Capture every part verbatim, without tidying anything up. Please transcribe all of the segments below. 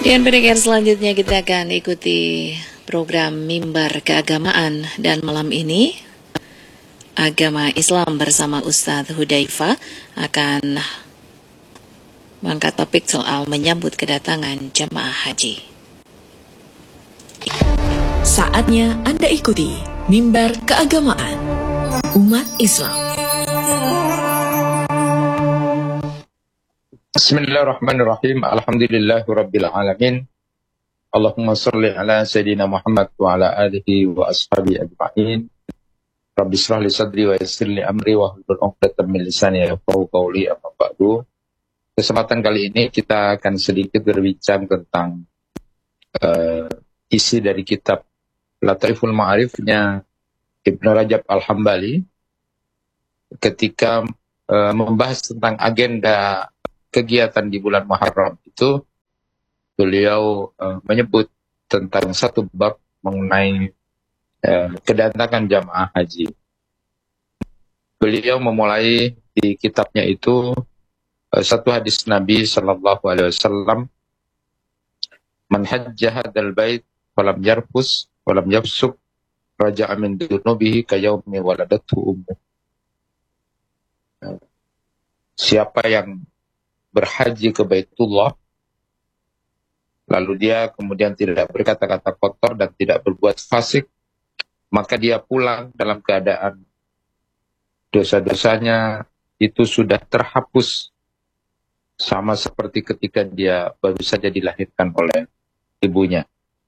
Dan pendengar selanjutnya kita akan ikuti program Mimbar Keagamaan, dan malam ini Agama Islam bersama Ustadz Hudzaifah akan mengangkat topik soal menyambut kedatangan jemaah haji. Saatnya Anda ikuti Mimbar Keagamaan Umat Islam. Bismillahirrahmanirrahim. Alhamdulillahirabbil alamin. Allahumma shalli ala sayidina Muhammad wa ala alihi wa ashabihi ajma'in. Rabbi shrah li sadri wa yassir li amri wa hlul 'uqdatam min lisani yafqahu qawli, amma ba'du. Kesempatan kali ini kita akan sedikit berbincang tentang uh, isi dari kitab Lataiful Ma'arifnya Ibnu Rajab Al-Hambali ketika uh, membahas tentang agenda kegiatan di bulan Muharram itu. Beliau uh, menyebut tentang satu bab mengenai uh, kedatangan jamaah haji. Beliau memulai di kitabnya itu uh, satu hadis Nabi Shallallahu Alaihi Wasallam, "Man hajja hadzal bait falam yarfus walam yafsuk raja'a min dunubihi kayaumi waladathu ummuh." Siapa yang berhaji ke Baitullah, lalu dia kemudian tidak berkata-kata kotor dan tidak berbuat fasik, maka dia pulang dalam keadaan dosa-dosanya itu sudah terhapus, sama seperti ketika dia baru saja dilahirkan oleh ibunya.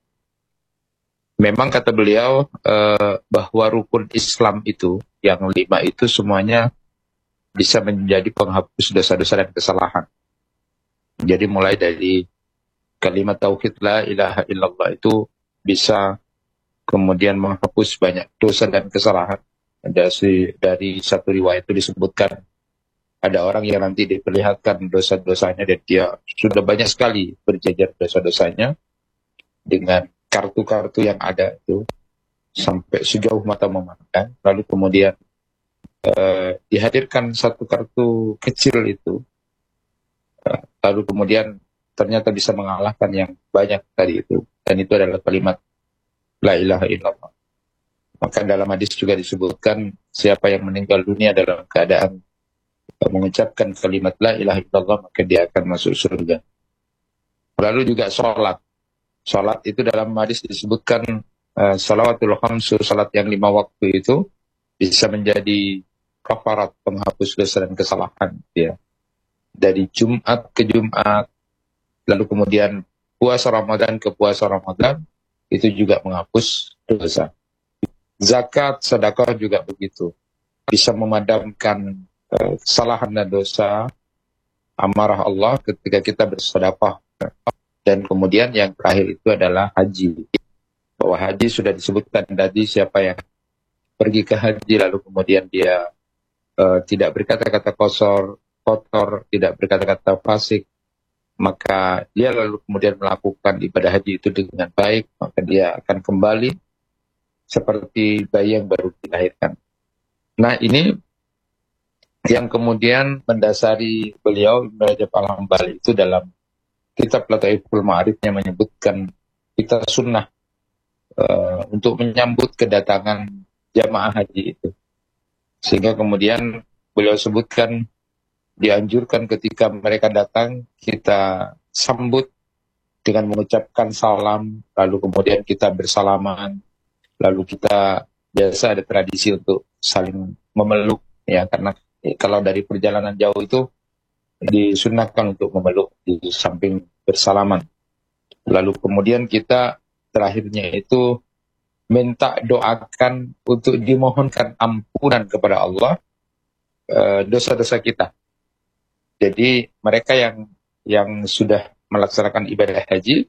Memang kata beliau eh, bahwa rukun Islam itu, yang lima itu semuanya bisa menjadi penghapus dosa-dosa dan kesalahan. Jadi mulai dari kalimat tauhid la ilaha illallah itu bisa kemudian menghapus banyak dosa dan kesalahan. Dari, dari satu riwayat itu disebutkan ada orang yang nanti diperlihatkan dosa-dosanya dan dia sudah banyak sekali berjajar dosa-dosanya dengan kartu-kartu yang ada itu sampai sejauh mata memandang. Lalu kemudian eh, dihadirkan satu kartu kecil itu, eh, lalu kemudian ternyata bisa mengalahkan yang banyak tadi itu. Dan itu adalah kalimat la ilaha illallah. Maka dalam hadis juga disebutkan siapa yang meninggal dunia dalam keadaan mengucapkan kalimat la ilaha illallah, maka dia akan masuk surga. Lalu juga sholat. Sholat itu dalam hadis disebutkan uh, salawatul khamsu, sholat yang lima waktu itu bisa menjadi kafarat, penghapus dosa dan kesalahan. Ya. Dari Jumat ke Jumat, lalu kemudian puasa Ramadan ke puasa Ramadan, itu juga menghapus dosa. Zakat, sedekah juga begitu. Bisa memadamkan eh, kesalahan dan dosa, amarah Allah ketika kita bersedekah. Dan kemudian yang terakhir itu adalah haji. Bahwa haji sudah disebutkan tadi, siapa yang pergi ke haji lalu kemudian dia eh, tidak berkata-kata kotor, kotor, tidak berkata-kata fasik, maka dia lalu kemudian melakukan ibadah haji itu dengan baik, maka dia akan kembali seperti bayi yang baru dilahirkan. Nah, ini yang kemudian mendasari beliau Ibnu Rajab Al-Hambali itu dalam kitab Lataiful Ma'arifnya menyebutkan kita sunnah uh, untuk menyambut kedatangan jamaah haji itu. Sehingga kemudian beliau sebutkan dianjurkan ketika mereka datang, kita sambut dengan mengucapkan salam, lalu kemudian kita bersalaman, lalu kita biasa ada tradisi untuk saling memeluk, ya, karena kalau dari perjalanan jauh itu disunahkan untuk memeluk di samping bersalaman. Lalu kemudian kita terakhirnya itu minta doakan untuk dimohonkan ampunan kepada Allah eh, dosa-dosa kita. Jadi mereka yang yang sudah melaksanakan ibadah haji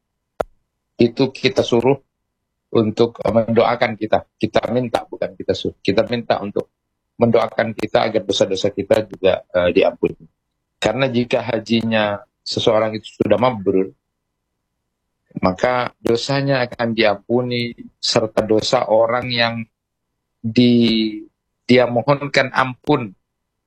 itu kita suruh untuk mendoakan kita. Kita minta, bukan kita suruh. Kita minta untuk mendoakan kita agar dosa-dosa kita juga uh, diampuni. Karena jika hajinya seseorang itu sudah mabrur, maka dosanya akan diampuni serta dosa orang yang di dia mohonkan ampun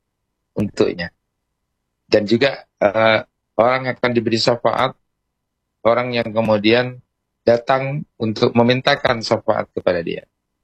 untuknya. Dan juga uh, orang yang akan diberi syafaat orang yang kemudian datang untuk memintakan syafaat kepada dia.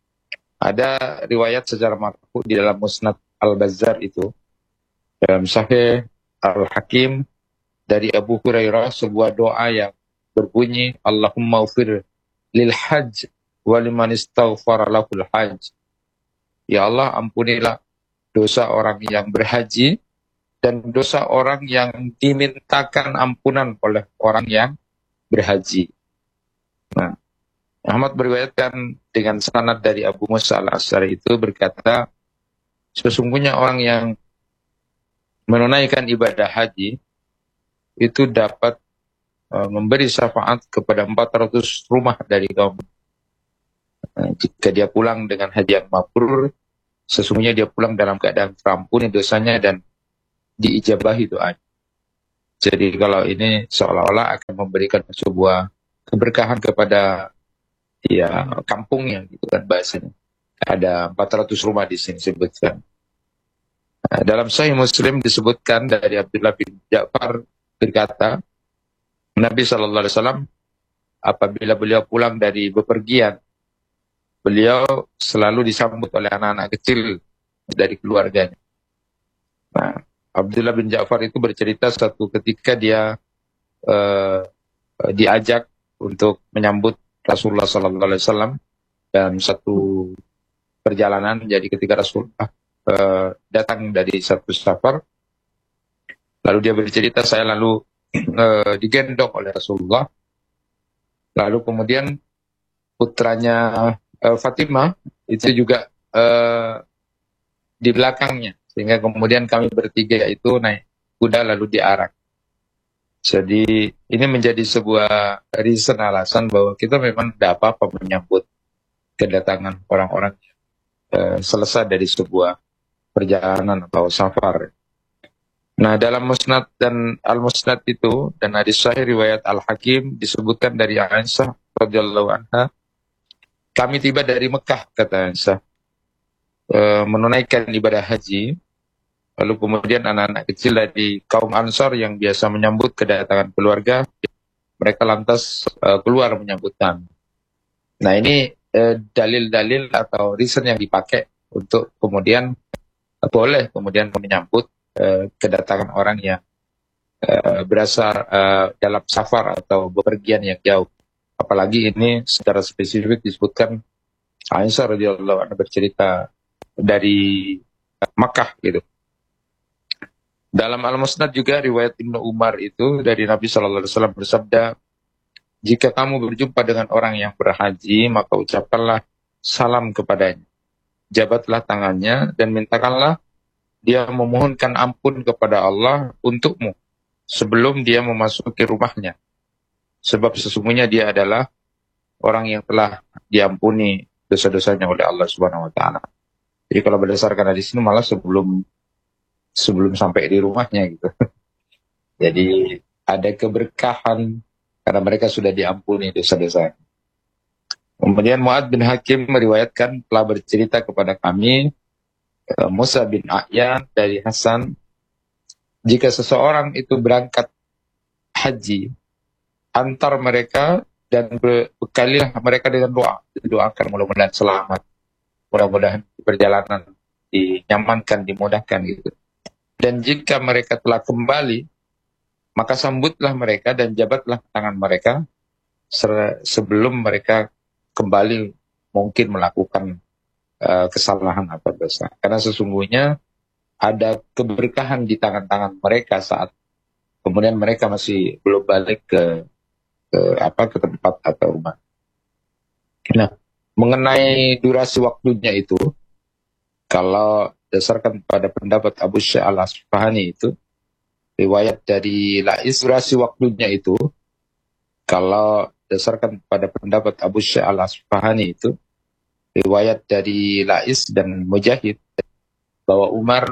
Ada riwayat secara marfu di dalam Musnad Al-Bazzar itu, dalam Sahih Al-Hakim dari Abu Hurairah, sebuah doa yang berbunyi, Allahumma ufir lil hajj wa liman istaghfara lahul hajj. Ya Allah, ampunilah dosa orang yang berhaji dan dosa orang yang dimintakan ampunan oleh orang yang berhaji. Nah, Ahmad beriwayatkan dengan sanad dari Abu Musa al-Asy'ari itu berkata, sesungguhnya orang yang menunaikan ibadah haji itu dapat uh, memberi syafaat kepada empat ratus rumah dari kaum. Nah, jika dia pulang dengan haji yang mabrur, sesungguhnya dia pulang dalam keadaan terampuni dosanya dan diijabahi doanya. Jadi kalau ini seolah-olah akan memberikan sebuah keberkahan kepada ya kampungnya, gitu kan bahasanya. Ada empat ratus rumah di sini disebutkan. Nah, dalam Sahih Muslim disebutkan dari Abdullah bin Ja'far berkata, Nabi shallallahu alaihi wasallam apabila beliau pulang dari bepergian, beliau selalu disambut oleh anak-anak kecil dari keluarganya. Nah, Abdullah bin Ja'far itu bercerita satu ketika dia uh, diajak untuk menyambut Rasulullah shallallahu alaihi wasallam dalam satu perjalanan. Jadi ketika Rasulullah uh, datang dari satu safar, lalu dia bercerita, saya lalu uh, digendong oleh Rasulullah. Lalu kemudian putranya uh, Fatimah itu juga uh, di belakangnya, sehingga kemudian kami bertiga itu naik kuda lalu diarak. Jadi ini menjadi sebuah reason, alasan bahwa kita memang tidak apa-apa menyambut kedatangan orang-orang uh, selesai dari sebuah perjalanan atau safar. Nah, dalam Musnad dan Al-Musnad itu dan hadis sahih riwayat Al-Hakim disebutkan dari Aisyah radhiyallahu anha, kami tiba dari Mekah, kata Aisyah, e, menunaikan ibadah haji. Lalu kemudian anak-anak kecil dari kaum Ansar yang biasa menyambut kedatangan keluarga, mereka lantas e, keluar menyambut kami. Nah, ini e, dalil-dalil atau reason yang dipakai untuk kemudian e, boleh kemudian menyambut Uh, kedatangan orang yang uh, berasal uh, dalam safar atau bepergian yang jauh. Apalagi ini secara spesifik disebutkan Aisyah radhiyallahu anha bercerita dari Makkah gitu. Dalam Al-Musnad juga riwayat Ibnu Umar itu dari Nabi shallallahu alaihi wasallam bersabda, jika kamu berjumpa dengan orang yang berhaji, maka ucapkanlah salam kepadanya, jabatlah tangannya dan mintakanlah dia memohonkan ampun kepada Allah untukmu sebelum dia memasuki rumahnya. Sebab sesungguhnya dia adalah orang yang telah diampuni dosa-dosanya oleh Allah Subhanahu wa taala. Jadi kalau berdasarkan hadis ini malah sebelum sebelum sampai di rumahnya gitu. Jadi ada keberkahan karena mereka sudah diampuni dosa-dosanya. Kemudian Mu'ad bin Hakim meriwayatkan telah bercerita kepada kami Musa bin A'yan dari Hasan, jika seseorang itu berangkat haji, antar mereka dan bekalilah mereka dengan doa, doakan mudah-mudahan selamat, mudah-mudahan perjalanan dinyamankan, dimudahkan gitu. Dan jika mereka telah kembali, maka sambutlah mereka dan jabatlah tangan mereka sebelum mereka kembali mungkin melakukan Uh, kesalahan atau dosa. Karena sesungguhnya ada keberkahan di tangan-tangan mereka saat kemudian mereka masih belum balik ke, ke apa ke tempat atau rumah. Nah, mengenai durasi waktunya itu, kalau dasarkan pada pendapat Abu Syah al-Asfahani itu, riwayat dari Lais, durasi waktunya itu, kalau dasarkan pada pendapat Abu Syah al-Asfahani itu, riwayat dari Lais dan Mujahid, bahwa Umar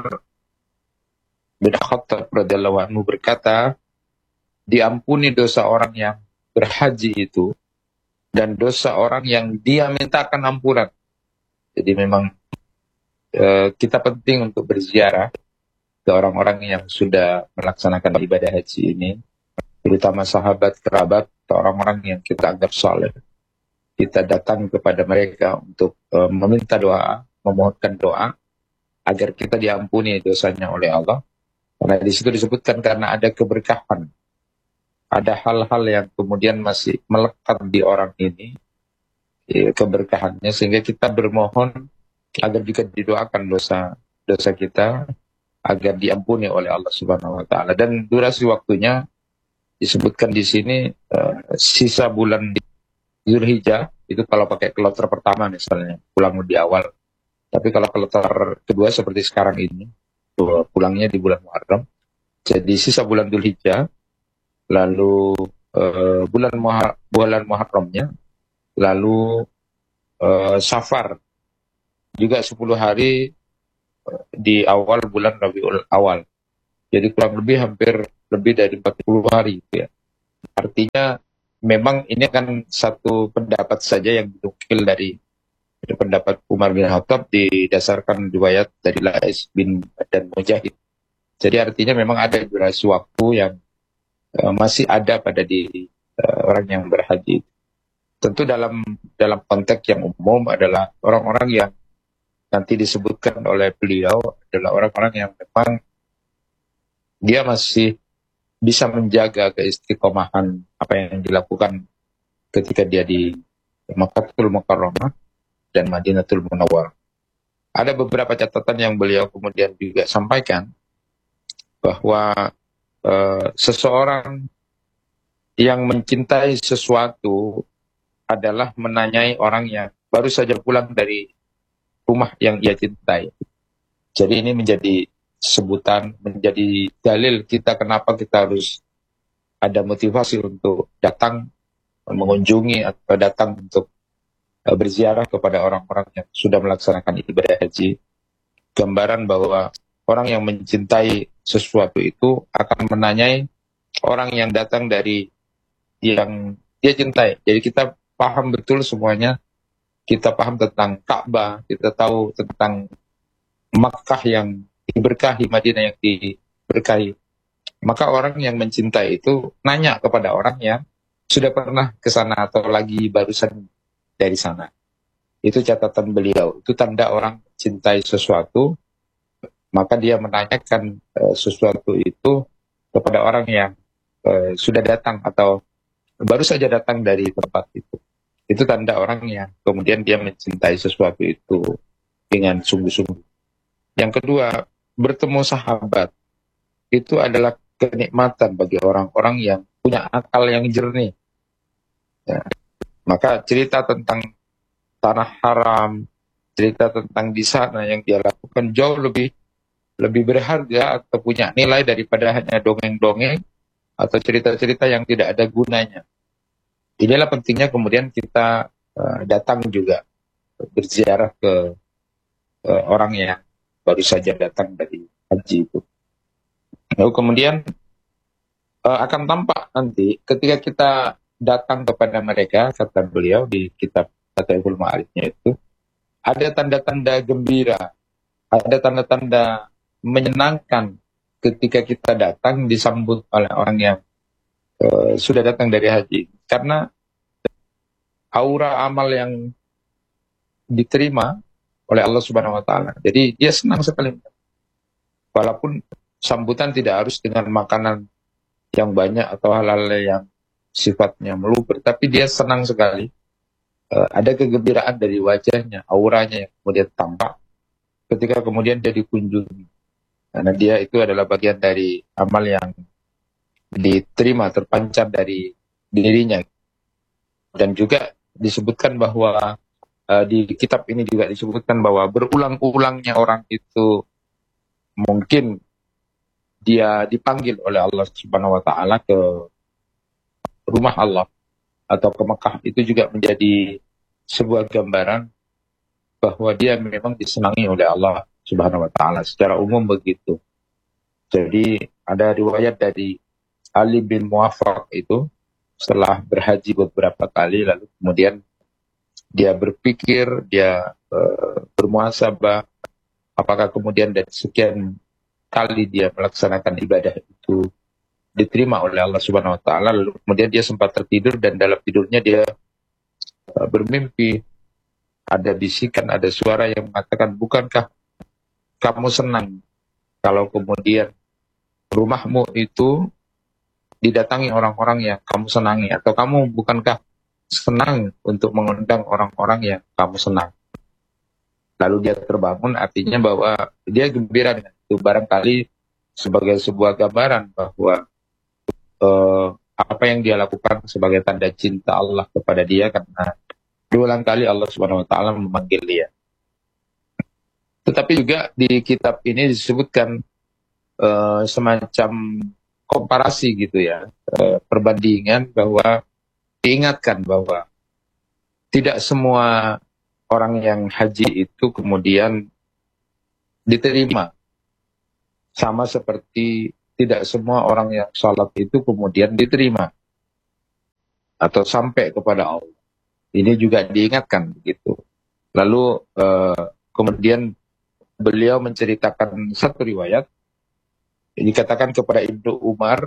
bin Khattab radhiyallahu anhu berkata, diampuni dosa orang yang berhaji itu dan dosa orang yang dia mintakan ampunan. Jadi memang e, kita penting untuk berziarah ke orang-orang yang sudah melaksanakan ibadah haji ini, terutama sahabat, kerabat, atau orang-orang yang kita anggap soleh. Kita datang kepada mereka untuk uh, meminta doa, memohonkan doa, agar kita diampuni dosanya oleh Allah. Karena di situ disebutkan karena ada keberkahan. Ada hal-hal yang kemudian masih melekat di orang ini, ya, keberkahannya, sehingga kita bermohon agar juga didoakan dosa dosa kita agar diampuni oleh Allah Subhanahu wa taala. Dan durasi waktunya disebutkan di sini uh, sisa bulan Zulhijjah, itu kalau pakai kloter pertama misalnya, pulang lebih awal. Tapi kalau kloter kedua seperti sekarang ini, pulangnya di bulan Muharram. Jadi sisa bulan Zulhijjah, lalu uh, bulan Muhar bulan Muharramnya, lalu uh, Safar juga sepuluh hari uh, di awal bulan Rabiul Awal. Jadi kurang lebih hampir lebih dari empat puluh hari gitu ya. Artinya memang ini kan satu pendapat saja yang dinukil dari, dari pendapat Umar bin Khattab didasarkan riwayat dari Lais bin dan Mujahid. Jadi artinya memang ada durasi waktu yang uh, masih ada pada diri uh, orang yang berhaji. Tentu dalam dalam konteks yang umum adalah orang-orang yang nanti disebutkan oleh beliau adalah orang-orang yang memang dia masih bisa menjaga keistiqomahan apa yang dilakukan ketika dia di Makkahul Mukarramah dan Madinatul Munawwarah. Ada beberapa catatan yang beliau kemudian juga sampaikan bahwa uh, seseorang yang mencintai sesuatu adalah menanyai orang yang baru saja pulang dari rumah yang ia cintai. Jadi ini menjadi sebutan, menjadi dalil kita kenapa kita harus ada motivasi untuk datang mengunjungi atau datang untuk uh, berziarah kepada orang-orang yang sudah melaksanakan ibadah haji. Gambaran bahwa orang yang mencintai sesuatu itu akan menanyai orang yang datang dari yang dia cintai. Jadi kita paham betul semuanya, kita paham tentang Ka'bah, kita tahu tentang Makkah yang diberkahi, Madinah yang diberkahi. Maka orang yang mencintai itu nanya kepada orang yang sudah pernah ke sana atau lagi barusan dari sana. Itu catatan beliau. Itu tanda orang cintai sesuatu, maka dia menanyakan uh, sesuatu itu kepada orang yang uh, sudah datang atau baru saja datang dari tempat itu. Itu tanda orang yang kemudian dia mencintai sesuatu itu dengan sungguh-sungguh. Yang kedua, bertemu sahabat itu adalah kenikmatan bagi orang-orang yang punya akal yang jernih. Ya. Maka cerita tentang tanah haram, cerita tentang di sana yang dia lakukan jauh lebih lebih berharga atau punya nilai daripada hanya dongeng-dongeng atau cerita-cerita yang tidak ada gunanya. Inilah pentingnya kemudian kita uh, datang juga berziarah ke uh, orang yang baru saja datang dari haji itu. Lalu kemudian uh, akan tampak nanti ketika kita datang kepada mereka, kata beliau di kitab Fatihul Ma'arifnya itu, ada tanda-tanda gembira, ada tanda-tanda menyenangkan ketika kita datang disambut oleh orang yang uh, sudah datang dari haji. Karena aura amal yang diterima oleh Allah Subhanahu wa taala. Jadi dia senang sekali. Walaupun sambutan tidak harus dengan makanan yang banyak atau hal-hal yang sifatnya meluber, tapi dia senang sekali. Uh, ada kegembiraan dari wajahnya, auranya yang kemudian tampak ketika kemudian dia dikunjungi. Karena dia itu adalah bagian dari amal yang diterima, terpancar dari dirinya. Dan juga disebutkan bahwa uh, di kitab ini juga disebutkan bahwa berulang-ulangnya orang itu mungkin dia dipanggil oleh Allah Subhanahu wa taala ke rumah Allah atau ke Mekah, itu juga menjadi sebuah gambaran bahwa dia memang disenangi oleh Allah Subhanahu wa taala secara umum begitu. Jadi ada riwayat dari Ali bin Muwaffaq itu setelah berhaji beberapa kali, lalu kemudian dia berpikir, dia uh, bermuhasabah, apakah kemudian dari sekian kali dia melaksanakan ibadah itu, diterima oleh Allah Subhanahu wa taala. Lalu kemudian dia sempat tertidur dan dalam tidurnya dia uh, bermimpi, ada bisikan, ada suara yang mengatakan, bukankah kamu senang kalau kemudian rumahmu itu didatangi orang-orang yang kamu senangi, atau kamu bukankah senang untuk mengundang orang-orang yang kamu senang. Lalu dia terbangun, artinya bahwa dia gembira dengan itu, barangkali sebagai sebuah gambaran bahwa uh, apa yang dia lakukan sebagai tanda cinta Allah kepada dia, karena berulang kali Allah Subhanahu wa taala memanggil dia. Tetapi juga di kitab ini disebutkan uh, semacam komparasi gitu ya, uh, perbandingan, bahwa diingatkan bahwa tidak semua orang yang haji itu kemudian diterima. Sama seperti tidak semua orang yang sholat itu kemudian diterima atau sampai kepada Allah. Ini juga diingatkan begitu. Lalu uh, kemudian beliau menceritakan satu riwayat, dikatakan kepada Ibnu Umar,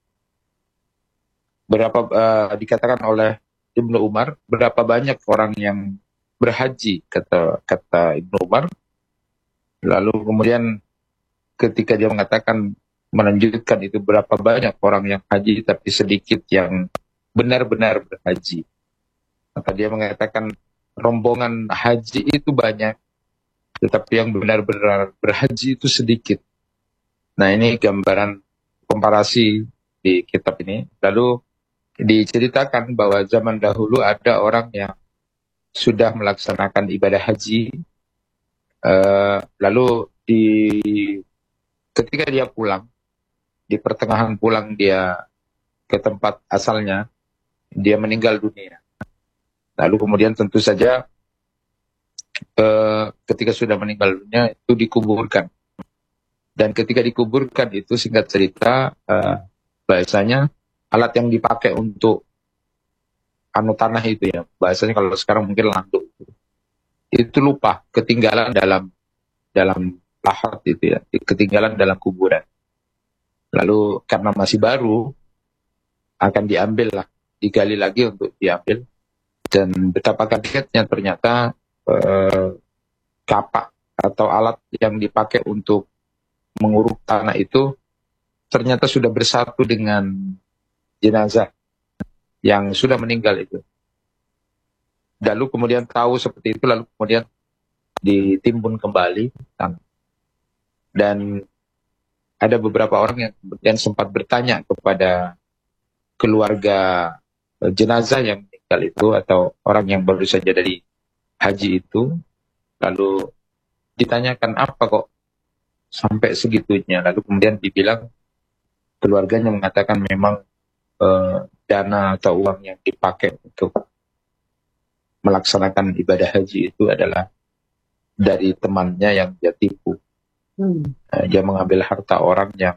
berapa uh, dikatakan oleh Ibnu Umar, berapa banyak orang yang berhaji, kata kata Ibnu Umar. Lalu kemudian ketika dia mengatakan, menunjukkan itu berapa banyak orang yang haji tapi sedikit yang benar-benar berhaji, maka dia mengatakan rombongan haji itu banyak tetapi yang benar-benar berhaji itu sedikit. Nah, ini gambaran komparasi di kitab ini. Lalu diceritakan bahwa zaman dahulu ada orang yang sudah melaksanakan ibadah haji, uh, lalu di ketika dia pulang, di pertengahan pulang dia ke tempat asalnya, dia meninggal dunia. Lalu kemudian tentu saja uh, ketika sudah meninggal dunia itu dikuburkan. Dan ketika dikuburkan itu, singkat cerita, uh, bahasanya alat yang dipakai untuk anu tanah itu ya, bahasanya kalau sekarang mungkin landuk, itu lupa, ketinggalan dalam dalam lahat itu ya, ketinggalan dalam kuburan. Lalu karena masih baru, akan diambil lah, digali lagi untuk diambil. Dan betapa kagetnya ternyata eh, kapak atau alat yang dipakai untuk menguruk tanah itu ternyata sudah bersatu dengan jenazah yang sudah meninggal itu. Lalu kemudian tahu seperti itu, lalu kemudian ditimbun kembali tanah. Dan ada beberapa orang yang kemudian sempat bertanya kepada keluarga jenazah yang meninggal itu, atau orang yang baru saja dari haji itu, lalu ditanyakan, apa kok sampai segitunya? Lalu kemudian dibilang, keluarganya mengatakan memang eh, dana atau uang yang dipakai untuk melaksanakan ibadah haji itu adalah dari temannya yang dia tipu. Hmm. Uh, dia mengambil harta orang yang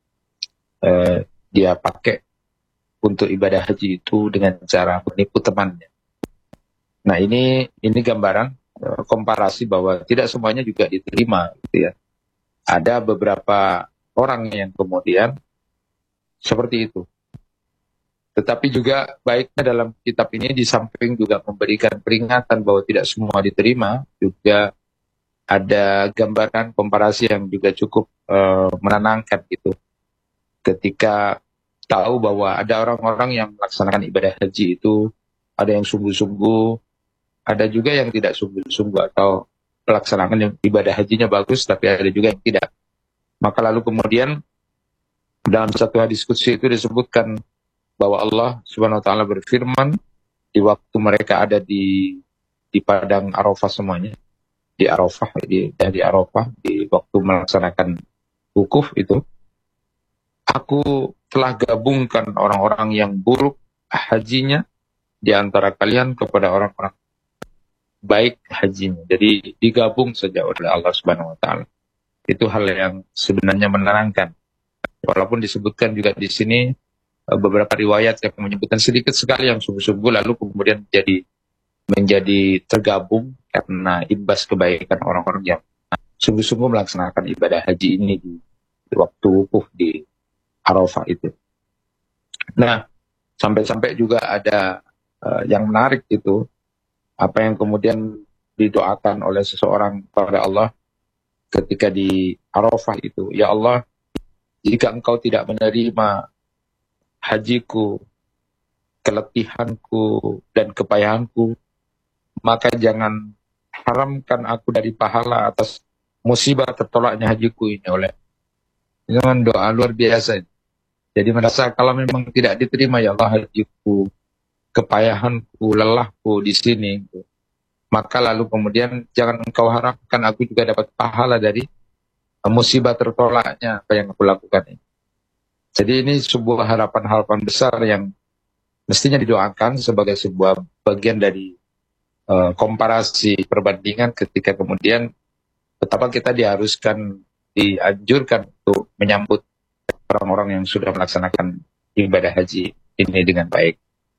uh, dia pakai untuk ibadah haji itu dengan cara menipu temannya. Nah, ini ini gambaran uh, komparasi bahwa tidak semuanya juga diterima, gitu ya. Ada beberapa orang yang kemudian seperti itu. Tetapi juga baiknya dalam kitab ini di samping juga memberikan peringatan bahwa tidak semua diterima, juga ada gambaran komparasi yang juga cukup uh, menenangkan gitu. Ketika tahu bahwa ada orang-orang yang melaksanakan ibadah haji itu, ada yang sungguh-sungguh, ada juga yang tidak sungguh-sungguh, atau pelaksanaan ibadah hajinya bagus, tapi ada juga yang tidak. Maka lalu kemudian dalam satu hadis qudsi itu disebutkan bahwa Allah Subhanahu wa taala berfirman di waktu mereka ada di di padang Arafah semuanya, di Arafah, di dari Arafah, di waktu melaksanakan wukuf itu, aku telah gabungkan orang-orang yang buruk hajinya di antara kalian kepada orang-orang baik hajinya. Jadi digabung saja oleh Allah Subhanahu wa taala. Itu hal yang sebenarnya menenangkan. Walaupun disebutkan juga di sini beberapa riwayat yang menyebutkan sedikit sekali yang sungguh-sungguh, lalu kemudian jadi menjadi tergabung karena imbas kebaikan orang-orang yang sungguh-sungguh melaksanakan ibadah haji ini di, di waktu wukuf di Arafah itu. Nah, sampai-sampai juga ada uh, yang menarik itu, apa yang kemudian didoakan oleh seseorang kepada Allah ketika di Arafah itu. Ya Allah, jika engkau tidak menerima hajiku, keletihanku, dan kepayahanku, maka jangan haramkan aku dari pahala atas musibah tertolaknya hajiku ini oleh. Itu kan doa luar biasa. Jadi merasa kalau memang tidak diterima ya Allah hajiku, kepayahanku, lelahku di sini, maka lalu kemudian jangan engkau harapkan aku juga dapat pahala dari musibah tertolaknya apa yang aku lakukan ini. Jadi ini sebuah harapan-harapan besar yang mestinya didoakan sebagai sebuah bagian dari uh, komparasi perbandingan ketika kemudian betapa kita diharuskan, dianjurkan untuk menyambut orang-orang yang sudah melaksanakan ibadah haji ini dengan baik.